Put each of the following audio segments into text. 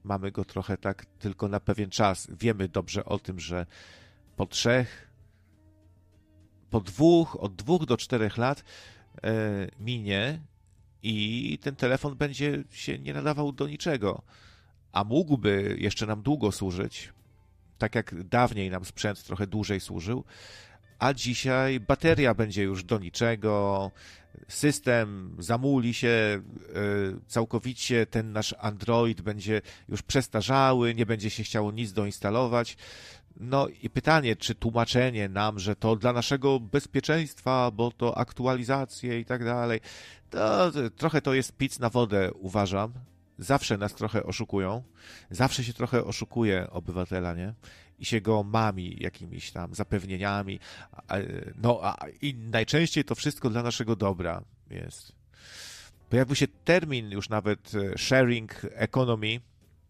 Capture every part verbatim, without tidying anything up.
mamy go trochę tak tylko na pewien czas. Wiemy dobrze o tym, że po trzech, po dwóch, od dwóch do czterech lat e, minie i ten telefon będzie się nie nadawał do niczego, a mógłby jeszcze nam długo służyć, tak jak dawniej nam sprzęt trochę dłużej służył, a dzisiaj bateria będzie już do niczego, system zamuli się całkowicie, ten nasz Android będzie już przestarzały, nie będzie się chciało nic doinstalować. No i pytanie, czy tłumaczenie nam, że to dla naszego bezpieczeństwa, bo to aktualizacje i tak dalej, to trochę to jest pic na wodę, uważam. Zawsze nas trochę oszukują, zawsze się trochę oszukuje obywatela, nie? I się go mami jakimiś tam zapewnieniami, no a i najczęściej to wszystko dla naszego dobra jest. Pojawił się termin już nawet sharing economy,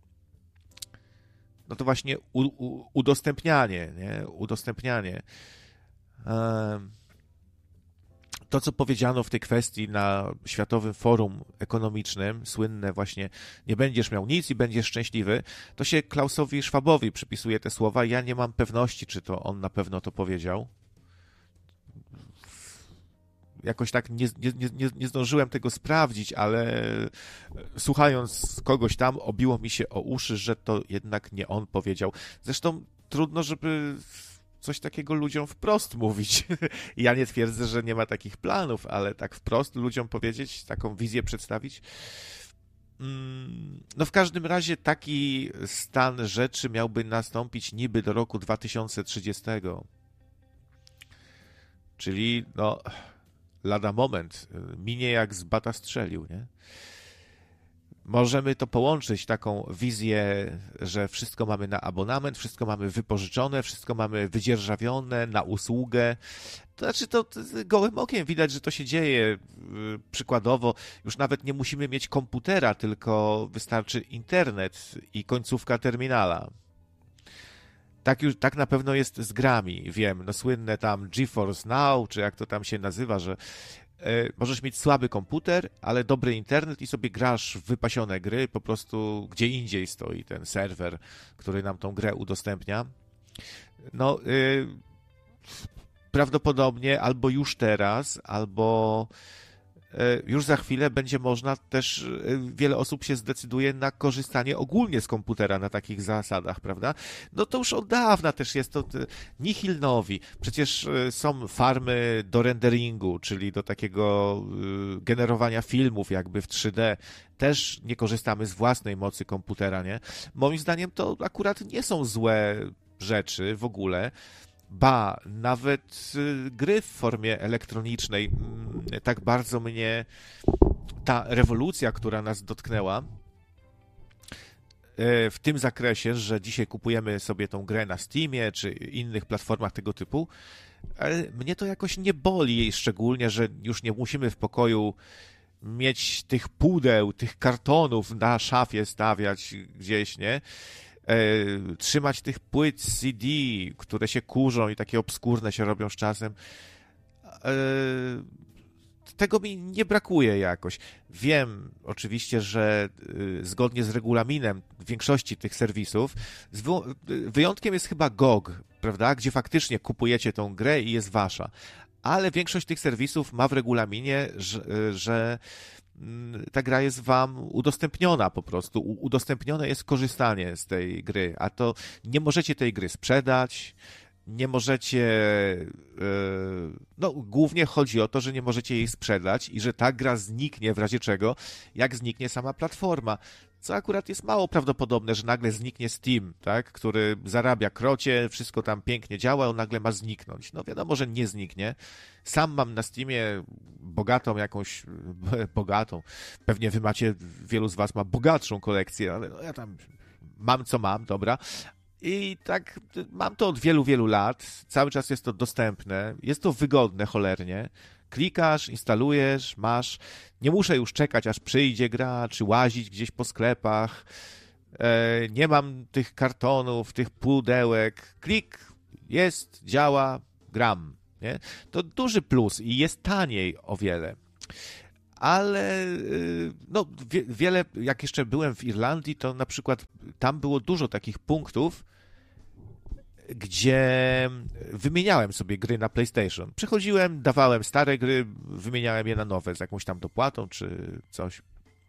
no to właśnie u, u, udostępnianie, nie? Udostępnianie. Um, To, co powiedziano w tej kwestii na Światowym Forum Ekonomicznym, słynne właśnie, nie będziesz miał nic i będziesz szczęśliwy, to się Klausowi Schwabowi przypisuje te słowa. Ja nie mam pewności, czy to on na pewno to powiedział. Jakoś tak nie, nie, nie, nie zdążyłem tego sprawdzić, ale słuchając kogoś tam, obiło mi się o uszy, że to jednak nie on powiedział. Zresztą trudno, żeby coś takiego ludziom wprost mówić. Ja nie twierdzę, że nie ma takich planów, ale tak wprost ludziom powiedzieć, taką wizję przedstawić. No w każdym razie taki stan rzeczy miałby nastąpić niby do roku dwa tysiące trzydziestego. Czyli no lada moment, minie jak z bata strzelił, nie? Możemy to połączyć, taką wizję, że wszystko mamy na abonament, wszystko mamy wypożyczone, wszystko mamy wydzierżawione na usługę. To znaczy, to gołym okiem widać, że to się dzieje. Przykładowo, już nawet nie musimy mieć komputera, tylko wystarczy internet i końcówka terminala. Tak, już, tak na pewno jest z grami, wiem, no słynne tam GeForce Now, czy jak to tam się nazywa, że możesz mieć słaby komputer, ale dobry internet i sobie grasz w wypasione gry, po prostu gdzie indziej stoi ten serwer, który nam tą grę udostępnia. No, yy, prawdopodobnie albo już teraz, albo yy, już za chwilę będzie można też, yy, wiele osób się zdecyduje na korzystanie ogólnie z komputera na takich zasadach, prawda? No to już od dawna też jest to yy, nihil novi. Przecież yy, są farmy do renderingu, czyli do takiego yy, generowania filmów jakby w trzy D. Też nie korzystamy z własnej mocy komputera, nie? Moim zdaniem to akurat nie są złe rzeczy w ogóle. Ba, nawet gry w formie elektronicznej, tak bardzo mnie ta rewolucja, która nas dotknęła w tym zakresie, że dzisiaj kupujemy sobie tą grę na Steamie czy innych platformach tego typu, mnie to jakoś nie boli, szczególnie, że już nie musimy w pokoju mieć tych pudeł, tych kartonów na szafie stawiać gdzieś, nie? Trzymać tych płyt C D, które się kurzą i takie obskurne się robią z czasem. Tego mi nie brakuje jakoś. Wiem oczywiście, że zgodnie z regulaminem większości tych serwisów, wyjątkiem jest chyba G O G, prawda, gdzie faktycznie kupujecie tą grę i jest wasza. Ale większość tych serwisów ma w regulaminie, że, że ta gra jest wam udostępniona po prostu. Udostępnione jest korzystanie z tej gry, a to nie możecie tej gry sprzedać, nie możecie... No, głównie chodzi o to, że nie możecie jej sprzedać i że ta gra zniknie w razie czego, jak zniknie sama platforma. Co akurat jest mało prawdopodobne, że nagle zniknie Steam, tak, który zarabia krocie, wszystko tam pięknie działa, on nagle ma zniknąć. No wiadomo, że nie zniknie. Sam mam na Steamie bogatą jakąś, bogatą, pewnie wy macie, wielu z was ma bogatszą kolekcję, ale no ja tam mam co mam, dobra. I tak mam to od wielu, wielu lat, cały czas jest to dostępne, jest to wygodne cholernie. Klikasz, instalujesz, masz. Nie muszę już czekać, aż przyjdzie gra, czy łazić gdzieś po sklepach. E, nie mam tych kartonów, tych pudełek. Klik, jest, działa, gram. Nie? To duży plus i jest taniej o wiele. ale no, wie, wiele, jak jeszcze byłem w Irlandii, to na przykład tam było dużo takich punktów, gdzie wymieniałem sobie gry na PlayStation. Przychodziłem, dawałem stare gry, wymieniałem je na nowe z jakąś tam dopłatą czy coś.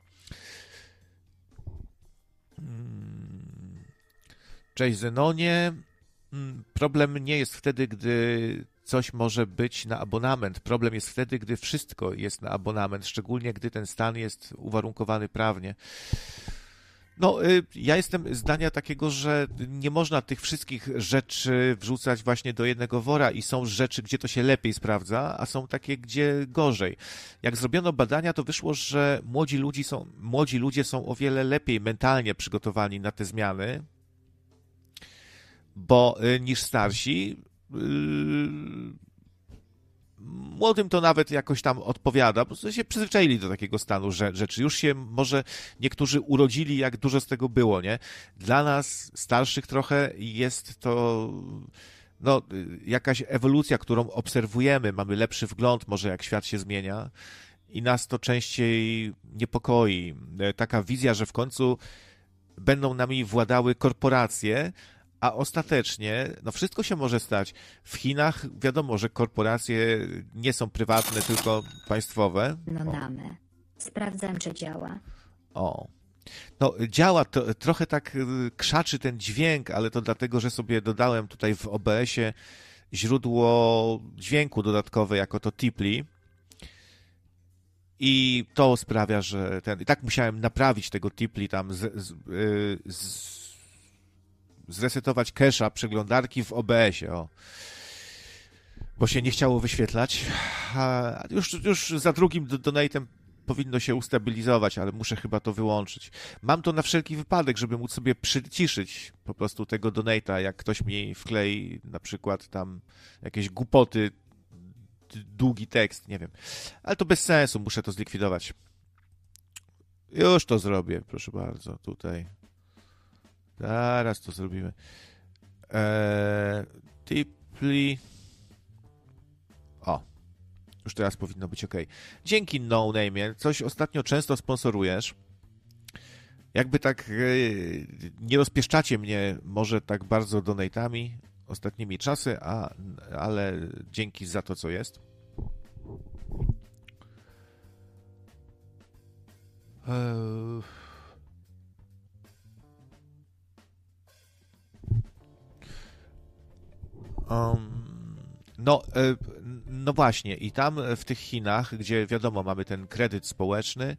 Cześć Zenonie. Problem nie jest wtedy, gdy coś może być na abonament. Problem jest wtedy, gdy wszystko jest na abonament, szczególnie gdy ten stan jest uwarunkowany prawnie. No, ja jestem zdania takiego, że nie można tych wszystkich rzeczy wrzucać właśnie do jednego wora i są rzeczy, gdzie to się lepiej sprawdza, a są takie, gdzie gorzej. Jak zrobiono badania, to wyszło, że młodzi ludzie są, młodzi ludzie są o wiele lepiej mentalnie przygotowani na te zmiany, bo niż starsi. Młodym to nawet jakoś tam odpowiada, po prostu się przyzwyczaili do takiego stanu rzeczy. Już się może niektórzy urodzili, jak dużo z tego było, nie? Dla nas, starszych trochę, jest to no, jakaś ewolucja, którą obserwujemy, mamy lepszy wgląd, może jak świat się zmienia i nas to częściej niepokoi. Taka wizja, że w końcu będą nami władały korporacje, a ostatecznie, no wszystko się może stać. W Chinach wiadomo, że korporacje nie są prywatne, tylko państwowe. No damy. Sprawdzam, czy działa. O. No działa, to, trochę tak krzaczy ten dźwięk, ale to dlatego, że sobie dodałem tutaj w O B S-ie źródło dźwięku dodatkowe, jako to Tipli. I to sprawia, że ten... I tak musiałem naprawić tego Tipli tam z... z, z zresetować cache'a przeglądarki w O B S-ie, o. Bo się nie chciało wyświetlać. A już, już za drugim donatem powinno się ustabilizować, ale muszę chyba to wyłączyć. Mam to na wszelki wypadek, żeby móc sobie przyciszyć po prostu tego donata, jak ktoś mi wklei na przykład tam jakieś głupoty, długi tekst, nie wiem. Ale to bez sensu, muszę to zlikwidować. Już to zrobię, proszę bardzo, tutaj. Zaraz to zrobimy. Eee, Tipli. O, już teraz powinno być ok. Dzięki No Name. Coś ostatnio często sponsorujesz. Jakby tak e, nie rozpieszczacie mnie może tak bardzo donatami ostatnimi czasy, a, ale dzięki za to, co jest. Eee... Um, no, no właśnie, i tam w tych Chinach, gdzie wiadomo, mamy ten kredyt społeczny,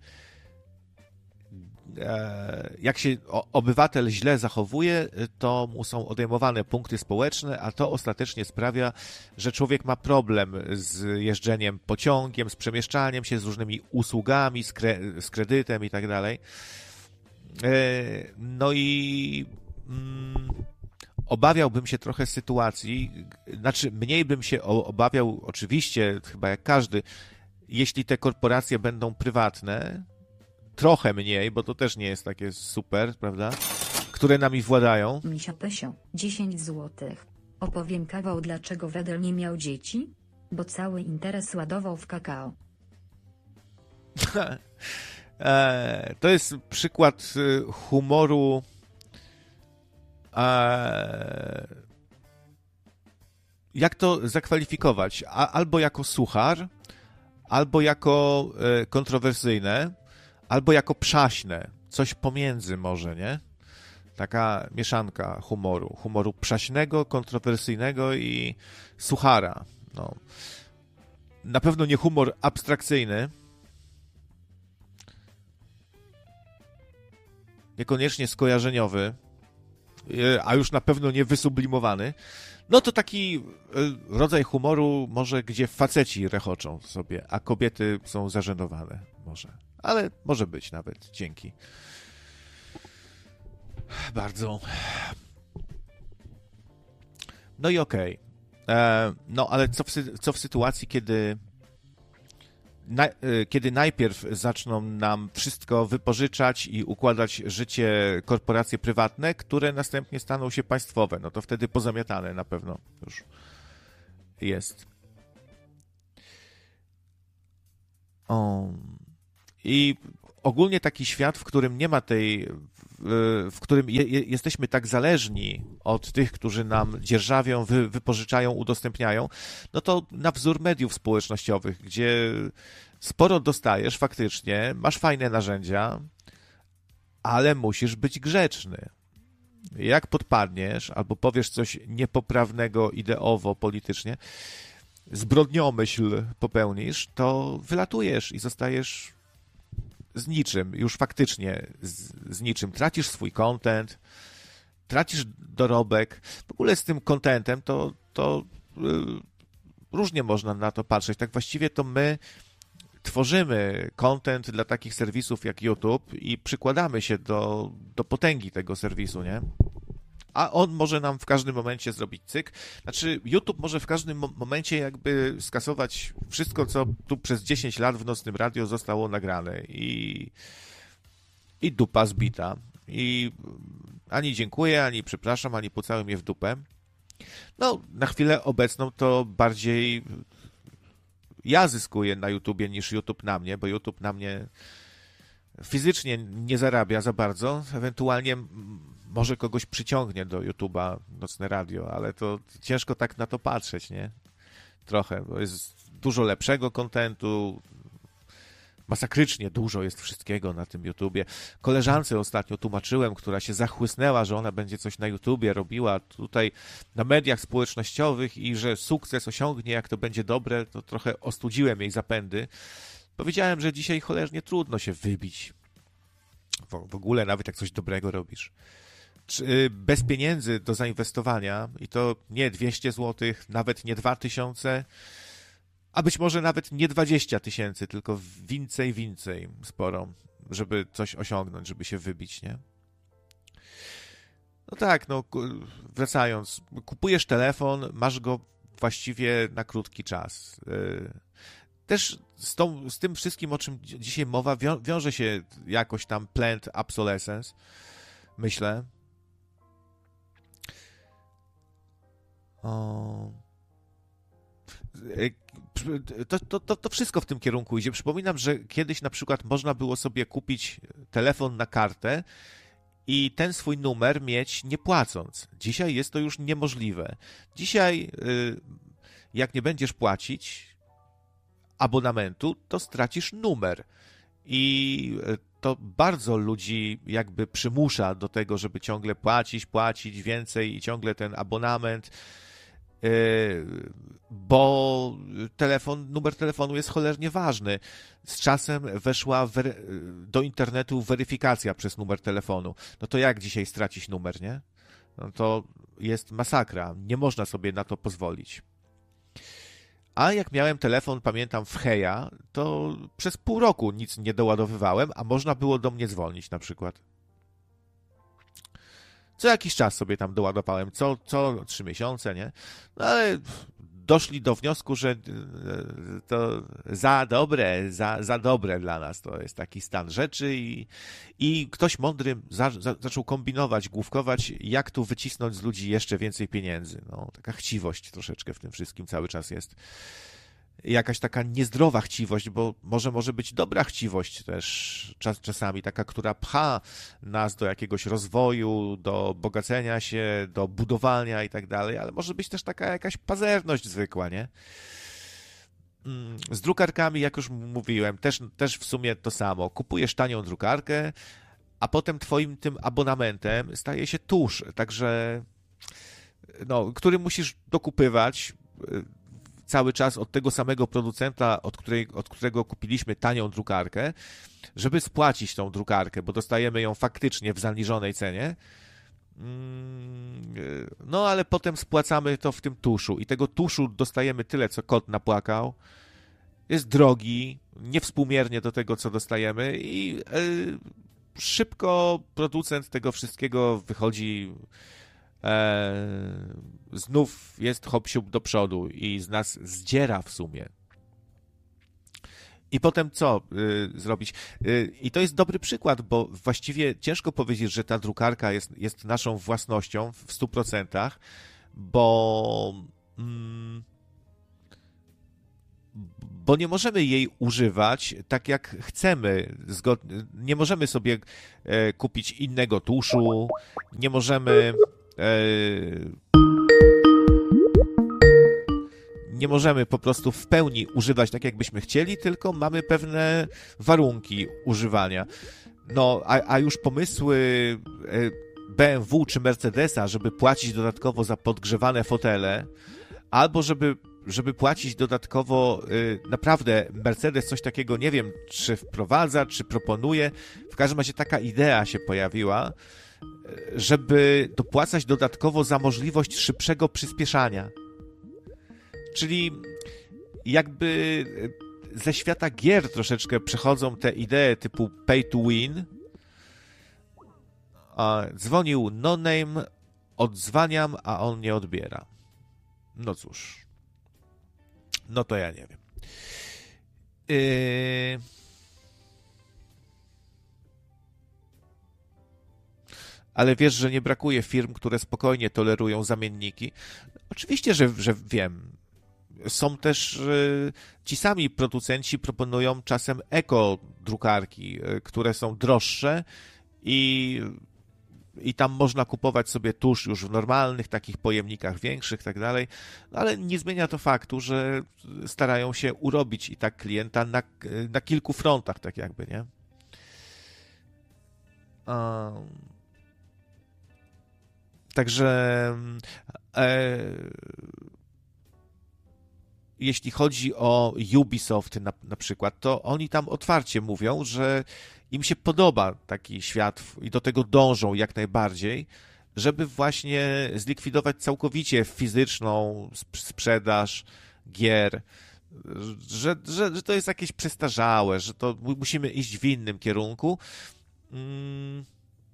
jak się obywatel źle zachowuje, to mu są odejmowane punkty społeczne, a to ostatecznie sprawia, że człowiek ma problem z jeżdżeniem pociągiem, z przemieszczaniem się, z różnymi usługami, z, kre- z kredytem i tak dalej. No i... Mm, obawiałbym się trochę sytuacji, znaczy mniej bym się obawiał, oczywiście, chyba jak każdy, jeśli te korporacje będą prywatne, trochę mniej, bo to też nie jest takie super, prawda, które nami władają. Misia Pysio, dziesięć złotych. Opowiem kawał, dlaczego Wedel nie miał dzieci? Bo cały interes ładował w kakao. To jest przykład humoru jak to zakwalifikować? Albo jako suchar, albo jako kontrowersyjne, albo jako przaśne. Coś pomiędzy może, nie? Taka mieszanka humoru. Humoru przaśnego, kontrowersyjnego i suchara. No. Na pewno nie humor abstrakcyjny. Niekoniecznie skojarzeniowy, a już na pewno nie wysublimowany, no to taki rodzaj humoru może, gdzie faceci rechoczą sobie, a kobiety są zażenowane może. Ale może być nawet. Dzięki. Bardzo. No i okej. Okay. No ale co w, co w sytuacji, kiedy Na, kiedy najpierw zaczną nam wszystko wypożyczać i układać życie korporacje prywatne, które następnie staną się państwowe, no to wtedy pozamiatane na pewno już jest. O. I ogólnie taki świat, w którym nie ma tej, w którym je, je, jesteśmy tak zależni od tych, którzy nam dzierżawią, wy, wypożyczają, udostępniają, no to na wzór mediów społecznościowych, gdzie sporo dostajesz faktycznie, masz fajne narzędzia, ale musisz być grzeczny. Jak podpadniesz albo powiesz coś niepoprawnego ideowo, politycznie, zbrodniomyśl popełnisz, to wylatujesz i zostajesz z niczym, już faktycznie z, z niczym. Tracisz swój content, tracisz dorobek. W ogóle z tym contentem to, to yy, różnie można na to patrzeć. Tak właściwie to my tworzymy content dla takich serwisów jak YouTube i przykładamy się do, do potęgi tego serwisu, nie? A on może nam w każdym momencie zrobić cyk. Znaczy, YouTube może w każdym mo- momencie jakby skasować wszystko, co tu przez dziesięć lat w Nocnym Radio zostało nagrane i, i dupa zbita. I ani dziękuję, ani przepraszam, ani pocałem je w dupę. No, na chwilę obecną to bardziej ja zyskuję na YouTubie niż YouTube na mnie, bo YouTube na mnie fizycznie nie zarabia za bardzo. Ewentualnie może kogoś przyciągnie do YouTube'a Nocne Radio, ale to ciężko tak na to patrzeć, nie? Trochę, bo jest dużo lepszego kontentu, masakrycznie dużo jest wszystkiego na tym YouTubie. Koleżance ostatnio tłumaczyłem, która się zachłysnęła, że ona będzie coś na YouTubie robiła tutaj na mediach społecznościowych i że sukces osiągnie, jak to będzie dobre, to trochę ostudziłem jej zapędy. Powiedziałem, że dzisiaj cholernie trudno się wybić. W, w ogóle nawet jak coś dobrego robisz. Czy bez pieniędzy do zainwestowania i to nie dwieście złotych, nawet nie dwa tysiące, a być może nawet nie dwadzieścia tysięcy, tylko więcej, więcej sporo, żeby coś osiągnąć, żeby się wybić, nie? No tak, no wracając, kupujesz telefon, masz go właściwie na krótki czas. Też z, tą, z tym wszystkim, o czym dzisiaj mowa, wią- wiąże się jakoś tam planned obsolescence, myślę. O... To, to, to, to wszystko w tym kierunku idzie. Przypominam, że kiedyś na przykład można było sobie kupić telefon na kartę i ten swój numer mieć nie płacąc. Dzisiaj jest to już niemożliwe. Dzisiaj jak nie będziesz płacić abonamentu, to stracisz numer. I to bardzo ludzi jakby przymusza do tego, żeby ciągle płacić, płacić więcej i ciągle ten abonament, bo telefon, numer telefonu jest cholernie ważny. Z czasem weszła wery- do internetu weryfikacja przez numer telefonu. No to jak dzisiaj stracić numer, nie? No to jest masakra. Nie można sobie na to pozwolić. A jak miałem telefon, pamiętam, w Heja, to przez pół roku nic nie doładowywałem, a można było do mnie dzwonić na przykład. Co jakiś czas sobie tam doładowałem, co, co trzy miesiące, nie? No ale doszli do wniosku, że to za dobre, za, za dobre dla nas to jest taki stan rzeczy i, i ktoś mądry za, za, zaczął kombinować, główkować, jak tu wycisnąć z ludzi jeszcze więcej pieniędzy. No, taka chciwość troszeczkę w tym wszystkim cały czas jest. Jakaś taka niezdrowa chciwość, bo może może być dobra chciwość też czas, czasami, taka, która pcha nas do jakiegoś rozwoju, do bogacenia się, do budowania i tak dalej, ale może być też taka jakaś pazerność zwykła, nie? Z drukarkami, jak już mówiłem, też, też w sumie to samo. Kupujesz tanią drukarkę, a potem twoim tym abonamentem staje się tusz, także no, który musisz dokupywać cały czas od tego samego producenta, od, której, od którego kupiliśmy tanią drukarkę, żeby spłacić tą drukarkę, bo dostajemy ją faktycznie w zaniżonej cenie. No, ale potem spłacamy to w tym tuszu i tego tuszu dostajemy tyle, co kot napłakał. Jest drogi, niewspółmiernie do tego, co dostajemy i yy, szybko producent tego wszystkiego wychodzi, e, znów jest hop-siup do przodu i z nas zdziera w sumie. I potem co y, zrobić? Y, I to jest dobry przykład, bo właściwie ciężko powiedzieć, że ta drukarka jest, jest naszą własnością w stu procentach, bo, mm, bo bo nie możemy jej używać tak jak chcemy. Zgod- nie możemy sobie e, kupić innego tuszu, nie możemy e, nie możemy po prostu w pełni używać tak, jakbyśmy chcieli, tylko mamy pewne warunki używania. No, a, a już pomysły B M W czy Mercedesa, żeby płacić dodatkowo za podgrzewane fotele, albo żeby, żeby płacić dodatkowo, naprawdę Mercedes coś takiego, nie wiem, czy wprowadza, czy proponuje, w każdym razie taka idea się pojawiła, żeby dopłacać dodatkowo za możliwość szybszego przyspieszania. Czyli jakby ze świata gier troszeczkę przechodzą te idee typu pay to win. Dzwonił no name, odzwaniam, a on nie odbiera. No cóż. No to ja nie wiem. Yy... Ale wiesz, że nie brakuje firm, które spokojnie tolerują zamienniki? Oczywiście, że, że wiem. Są też y, ci sami producenci proponują czasem eko-drukarki, y, które są droższe i, i tam można kupować sobie tusz już w normalnych takich pojemnikach większych i tak dalej, no, ale nie zmienia to faktu, że starają się urobić i tak klienta na, na kilku frontach, tak jakby, nie? Um, także e, jeśli chodzi o Ubisoft na, na przykład, to oni tam otwarcie mówią, że im się podoba taki świat i do tego dążą jak najbardziej, żeby właśnie zlikwidować całkowicie fizyczną sprzedaż gier, że, że, że to jest jakieś przestarzałe, że to musimy iść w innym kierunku. Mm.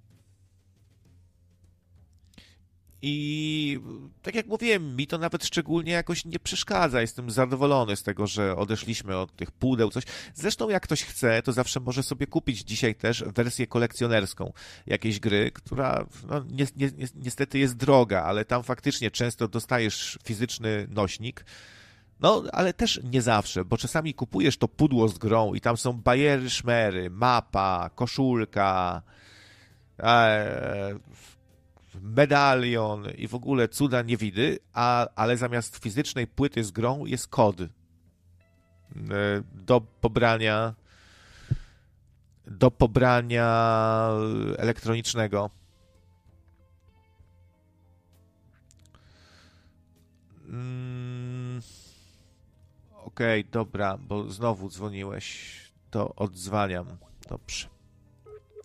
I tak jak mówiłem, mi to nawet szczególnie jakoś nie przeszkadza. Jestem zadowolony z tego, że odeszliśmy od tych pudeł, coś. Zresztą jak ktoś chce, to zawsze może sobie kupić dzisiaj też wersję kolekcjonerską jakiejś gry, która no, ni ni niestety jest droga, ale tam faktycznie często dostajesz fizyczny nośnik. No, ale też nie zawsze, bo czasami kupujesz to pudło z grą i tam są bajery, szmery, mapa, koszulka, ee, medalion i w ogóle cuda niewidy, a, ale zamiast fizycznej płyty z grą jest kod do pobrania do pobrania elektronicznego. Mm, Okej, okay, dobra, bo znowu dzwoniłeś, to odzwaniam. Dobrze.